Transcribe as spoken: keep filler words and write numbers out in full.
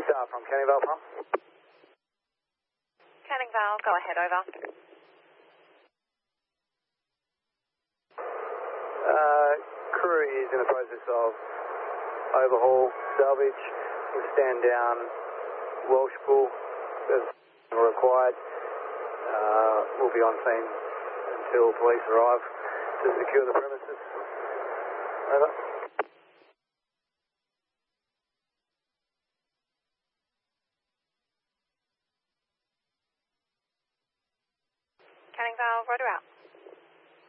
Star from Canning Vale Pump. Canning Vale, go ahead, over. Uh, crew is in the process of overhaul, salvage, we'll stand down Welsh Pool as required. Uh, we'll be on scene until police arrive to secure the premises. Over. Canning Vale, rotor out.